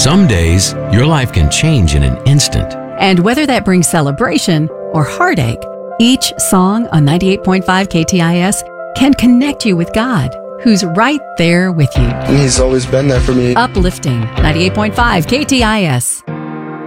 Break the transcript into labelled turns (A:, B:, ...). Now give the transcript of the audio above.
A: Some days, your life can change in an instant.
B: And whether that brings celebration or heartache, each song on 98.5 KTIS can connect you with God, who's right there with you.
C: And He's always been there for me.
B: Uplifting 98.5 KTIS.